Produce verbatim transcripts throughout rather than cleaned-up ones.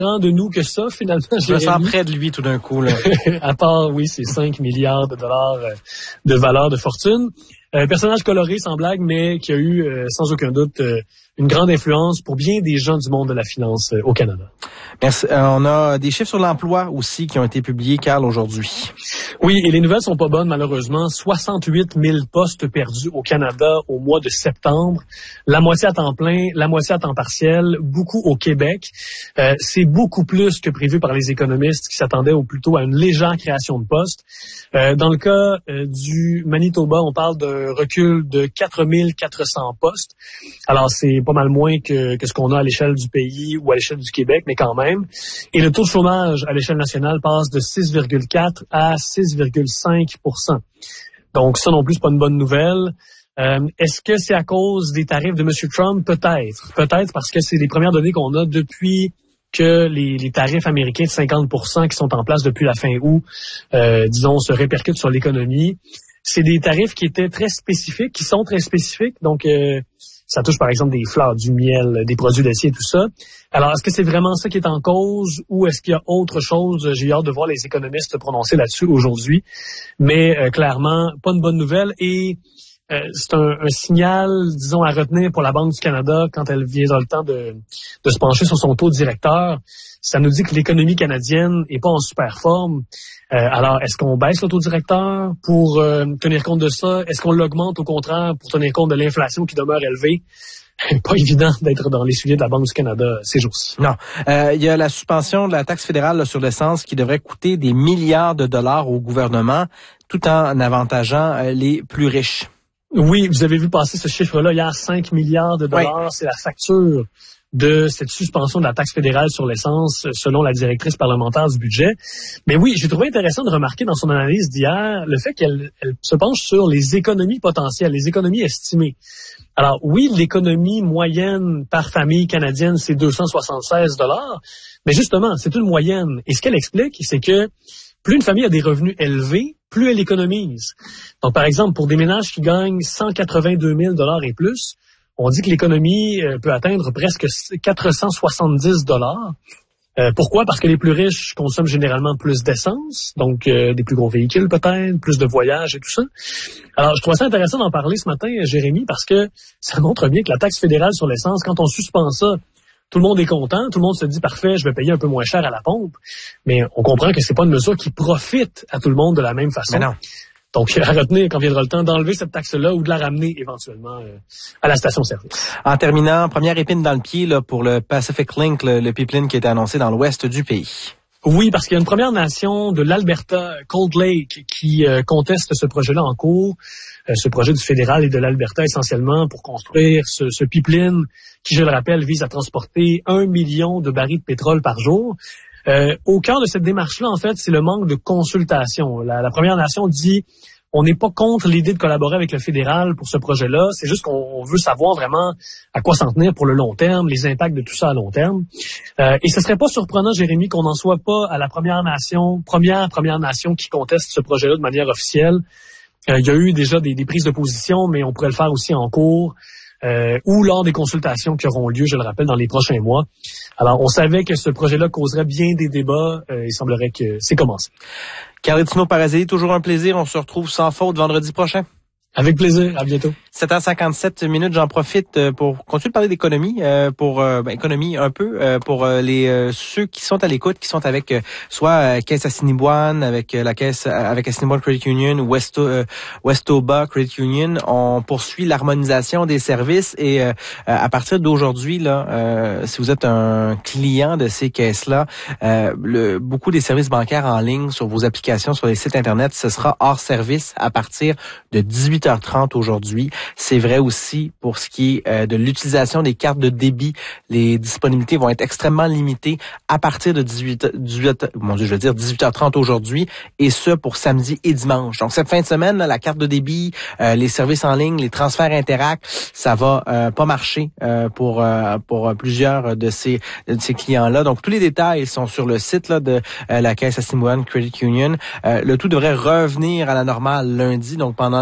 de nous que ça, finalement. Je me sens près de lui tout d'un coup, là. À part, oui, c'est cinq milliards de dollars de valeur de fortune. Euh, personnage coloré, sans blague, mais qui a eu, euh, sans aucun doute, euh, une grande influence pour bien des gens du monde de la finance euh, au Canada. Merci. Euh, on a des chiffres sur l'emploi aussi qui ont été publiés, Carl, aujourd'hui. Oui, et les nouvelles sont pas bonnes, malheureusement. soixante-huit mille postes perdus au Canada au mois de septembre. La moitié à temps plein, la moitié à temps partiel, beaucoup au Québec. Euh, c'est beaucoup plus que prévu par les économistes qui s'attendaient au plutôt à une légère création de postes. Euh, dans le cas euh, du Manitoba, on parle d'un recul de quatre mille quatre cents postes. Alors, c'est pas mal moins que, que ce qu'on a à l'échelle du pays ou à l'échelle du Québec, mais quand même. Et le taux de chômage à l'échelle nationale passe de six virgule quatre à six virgule cinq pour cent. Donc, ça non plus, c'est pas une bonne nouvelle. Euh, est-ce que c'est à cause des tarifs de M. Trump? Peut-être. Peut-être parce que c'est les premières données qu'on a depuis que les, les tarifs américains de cinquante pour cent qui sont en place depuis la fin août, euh, disons, se répercutent sur l'économie. C'est des tarifs qui étaient très spécifiques, qui sont très spécifiques. Donc, euh, ça touche par exemple des fleurs, du miel, des produits laitiers et tout ça. Alors, est-ce que c'est vraiment ça qui est en cause ou est-ce qu'il y a autre chose? J'ai hâte de voir les économistes se prononcer là-dessus aujourd'hui. Mais euh, clairement, pas une bonne nouvelle. Et euh, c'est un, un signal, disons, à retenir pour la Banque du Canada quand elle viendra le temps de, de se pencher sur son taux directeur. Ça nous dit que l'économie canadienne est pas en super forme. Euh, alors, est-ce qu'on baisse le taux directeur pour euh, tenir compte de ça? Est-ce qu'on l'augmente au contraire pour tenir compte de l'inflation qui demeure élevée? Pas évident d'être dans les souliers de la Banque du Canada ces jours-ci. Non. Euh, il y a la suspension de la taxe fédérale là, sur l'essence qui devrait coûter des milliards de dollars au gouvernement tout en avantageant euh, les plus riches. Oui, vous avez vu passer ce chiffre-là hier, cinq milliards de dollars. Oui. C'est la facture de cette suspension de la taxe fédérale sur l'essence, selon la directrice parlementaire du budget. Mais oui, j'ai trouvé intéressant de remarquer dans son analyse d'hier le fait qu'elle elle se penche sur les économies potentielles, les économies estimées. Alors oui, l'économie moyenne par famille canadienne, c'est deux cent soixante-seize dollars, mais justement, c'est une moyenne. Et ce qu'elle explique, c'est que plus une famille a des revenus élevés, plus elle économise. Donc, par exemple, pour des ménages qui gagnent cent quatre-vingt-deux mille dollars et plus, on dit que l'économie peut atteindre presque quatre cent soixante-dix dollars. Euh, pourquoi? Parce que les plus riches consomment généralement plus d'essence, donc euh, des plus gros véhicules peut-être, plus de voyages et tout ça. Alors, je trouve ça intéressant d'en parler ce matin, Jérémy, parce que ça montre bien que la taxe fédérale sur l'essence, quand on suspend ça, tout le monde est content, tout le monde se dit parfait, je vais payer un peu moins cher à la pompe, mais on comprend que c'est pas une mesure qui profite à tout le monde de la même façon. Mais non. Donc, à retenir quand viendra le temps d'enlever cette taxe-là ou de la ramener éventuellement euh, à la station-service. En terminant, première épine dans le pied là, pour le Pacific Link, le, le pipeline qui a été annoncé dans l'ouest du pays. Oui, parce qu'il y a une Première Nation de l'Alberta, Cold Lake, qui euh, conteste ce projet-là en cours, euh, ce projet du fédéral et de l'Alberta essentiellement pour construire ce, ce pipeline qui, je le rappelle, vise à transporter un million de barils de pétrole par jour. Euh, au cœur de cette démarche-là, en fait, c'est le manque de consultation. La, la Première Nation dit on n'est pas contre l'idée de collaborer avec le fédéral pour ce projet-là, c'est juste qu'on veut savoir vraiment à quoi s'en tenir pour le long terme, les impacts de tout ça à long terme. Euh, et ce serait pas surprenant, Jérémy, qu'on n'en soit pas à la Première Nation, première Première Nation qui conteste ce projet-là de manière officielle. Euh, il y a eu déjà des, des prises de position, mais on pourrait le faire aussi en cours. Euh, ou lors des consultations qui auront lieu, je le rappelle, dans les prochains mois. Alors, on savait que ce projet-là causerait bien des débats. Euh, il semblerait que c'est commencé. Carl Parazzi, toujours un plaisir. On se retrouve sans faute vendredi prochain. Avec plaisir. À bientôt. sept heures cinquante-sept minutes. J'en profite pour continuer de parler d'économie, euh, pour euh, ben, économie un peu, euh, pour euh, les euh, ceux qui sont à l'écoute, qui sont avec euh, soit euh, Caisse Assiniboine, avec euh, la Caisse, euh, avec Assiniboine Credit Union ou Westo, euh, Westoba Credit Union. On poursuit l'harmonisation des services et euh, à partir d'aujourd'hui, là, euh, si vous êtes un client de ces caisses-là, euh, le, beaucoup des services bancaires en ligne sur vos applications, sur les sites internet, ce sera hors service à partir de dix-huit heures trente aujourd'hui. C'est vrai aussi pour ce qui est euh, de l'utilisation des cartes de débit. Les disponibilités vont être extrêmement limitées à partir de dix-huit, dix-huit, mon Dieu, je veux dire dix-huit heures trente aujourd'hui, et ce pour samedi et dimanche. Donc cette fin de semaine, là, la carte de débit, euh, les services en ligne, les transferts Interac, ça va euh, pas marcher euh, pour euh, pour plusieurs de ces de ces clients-là. Donc tous les détails sont sur le site là de euh, la Caisse Assiniboine Credit Union. Euh, le tout devrait revenir à la normale lundi, donc pendant le férié.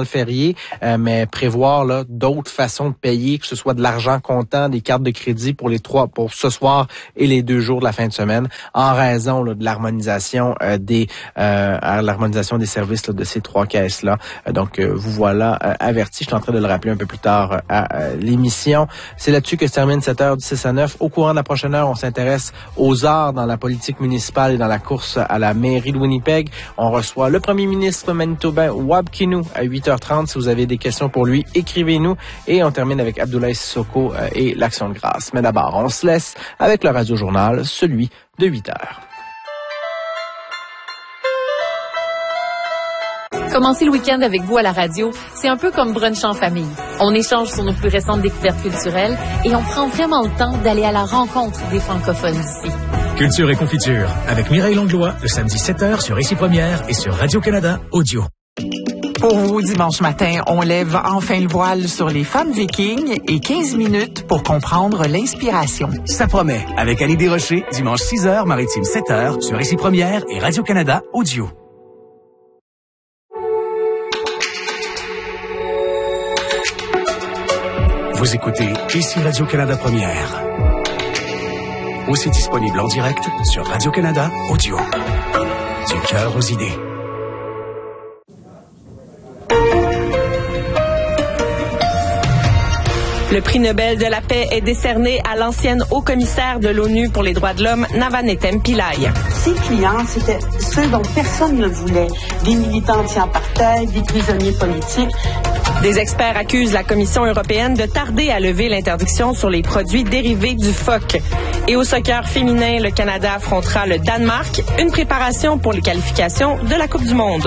payer, euh, mais prévoir là d'autres façons de payer, que ce soit de l'argent comptant, des cartes de crédit pour les trois, pour ce soir et les deux jours de la fin de semaine, en raison là, de l'harmonisation euh, des euh, à l'harmonisation des services là, de ces trois caisses-là. Euh, donc, euh, vous voilà euh, avertis. Je suis en train de le rappeler un peu plus tard euh, à euh, l'émission. C'est là-dessus que se termine cette heure du six à neuf. Au courant de la prochaine heure, on s'intéresse aux arts dans la politique municipale et dans la course à la mairie de Winnipeg. On reçoit le premier ministre manitobain Wab Kinew à huit heures trente. Si vous avez des questions pour lui, écrivez-nous. Et on termine avec Abdoulaye Sissoko euh, et l'Action de grâce. Mais d'abord, on se laisse avec le Radio-Journal, celui de huit heures. Commencer le week-end avec vous à la radio, c'est un peu comme brunch en famille. On échange sur nos plus récentes découvertes culturelles et on prend vraiment le temps d'aller à la rencontre des francophones d'ici. Culture et confiture avec Mireille Langlois, le samedi sept heures sur Ici Première et sur Radio-Canada Audio. Pour vous, dimanche matin, on lève enfin le voile sur les femmes vikings et quinze minutes pour comprendre l'inspiration. Ça promet avec Annie Desrochers, dimanche six heures, maritime sept heures sur Ici Première et Radio-Canada Audio. Vous écoutez Ici Radio-Canada Première. Aussi disponible en direct sur Radio-Canada Audio. Du cœur aux idées. Le prix Nobel de la paix est décerné à l'ancienne haut-commissaire de l'ONU pour les droits de l'homme, Navanethem Pillay. Ses clients, c'était ceux dont personne ne voulait. Des militants anti-apartheid, des prisonniers politiques. Des experts accusent la Commission européenne de tarder à lever l'interdiction sur les produits dérivés du phoque. Et au soccer féminin, le Canada affrontera le Danemark, une préparation pour les qualifications de la Coupe du Monde.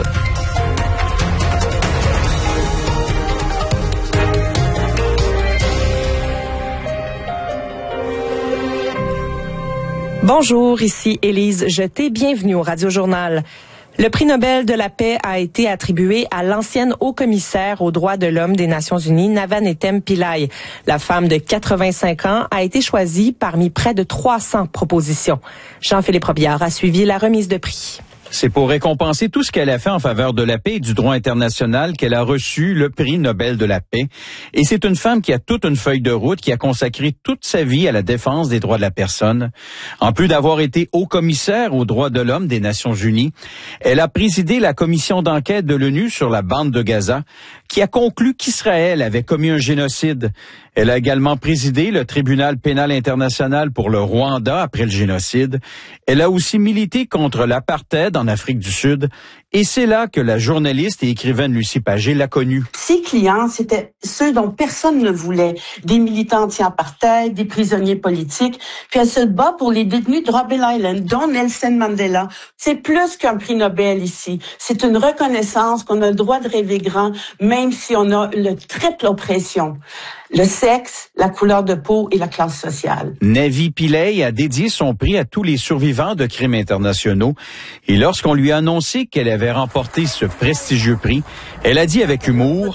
Bonjour, ici Élise Jeté, bienvenue au Radio-Journal. Le prix Nobel de la paix a été attribué à l'ancienne haut-commissaire aux droits de l'homme des Nations unies, Navanethem Pillay. La femme de quatre-vingt-cinq ans a été choisie parmi près de trois cents propositions. Jean-Philippe Robillard a suivi la remise de prix. C'est pour récompenser tout ce qu'elle a fait en faveur de la paix et du droit international qu'elle a reçu le prix Nobel de la paix. Et c'est une femme qui a toute une feuille de route, qui a consacré toute sa vie à la défense des droits de la personne. En plus d'avoir été haut-commissaire aux droits de l'homme des Nations unies, elle a présidé la commission d'enquête de l'ONU sur la bande de Gaza, qui a conclu qu'Israël avait commis un génocide. Elle a également présidé le tribunal pénal international pour le Rwanda après le génocide. Elle a aussi milité contre l'apartheid en Afrique du Sud. Et c'est là que la journaliste et écrivaine Lucie Pagé l'a connue. Ses clients, c'était ceux dont personne ne voulait. Des militants anti-apartheid, des prisonniers politiques. Puis elle se bat pour les détenus de Robben Island, dont Nelson Mandela. C'est plus qu'un prix Nobel ici. C'est une reconnaissance qu'on a le droit de rêver grand, même si on a le triple oppression. Le sexe, la couleur de peau et la classe sociale. Navi Pillay a dédié son prix à tous les survivants de crimes internationaux. Et lorsqu'on lui a annoncé qu'elle avait remporté ce prestigieux prix, elle a dit avec humour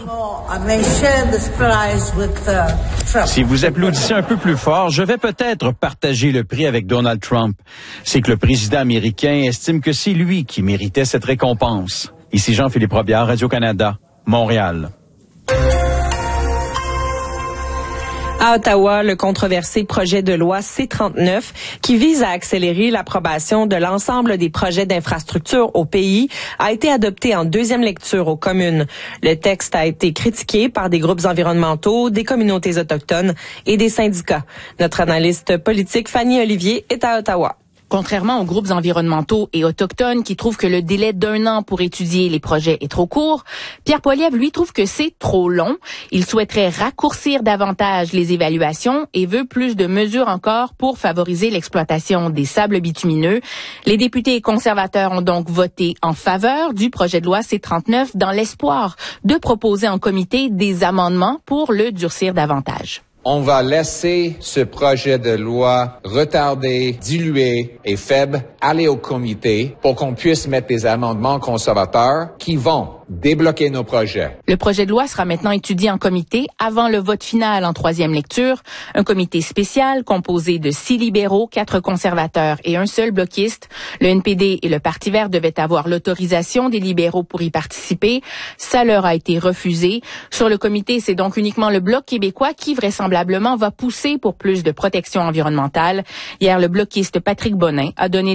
« Si vous applaudissez un peu plus fort, je vais peut-être partager le prix avec Donald Trump. C'est que le président américain estime que c'est lui qui méritait cette récompense. » Ici Jean-Philippe Robillard, Radio-Canada, Montréal. À Ottawa, le controversé projet de loi C trente-neuf, qui vise à accélérer l'approbation de l'ensemble des projets d'infrastructure au pays, a été adopté en deuxième lecture aux communes. Le texte a été critiqué par des groupes environnementaux, des communautés autochtones et des syndicats. Notre analyste politique Fanny Olivier est à Ottawa. Contrairement aux groupes environnementaux et autochtones qui trouvent que le délai d'un an pour étudier les projets est trop court, Pierre Poilievre, lui, trouve que c'est trop long. Il souhaiterait raccourcir davantage les évaluations et veut plus de mesures encore pour favoriser l'exploitation des sables bitumineux. Les députés conservateurs ont donc voté en faveur du projet de loi C trente-neuf dans l'espoir de proposer en comité des amendements pour le durcir davantage. On va laisser ce projet de loi retardé, dilué et faible aller au comité pour qu'on puisse mettre des amendements conservateurs qui vont débloquer nos projets. Le projet de loi sera maintenant étudié en comité avant le vote final en troisième lecture. Un comité spécial composé de six libéraux, quatre conservateurs et un seul bloquiste. Le N P D et le Parti vert devaient avoir l'autorisation des libéraux pour y participer. Ça leur a été refusé. Sur le comité, c'est donc uniquement le Bloc québécois qui vraisemblablement va pousser pour plus de protection environnementale. Hier, le bloquiste Patrick Bonin a donné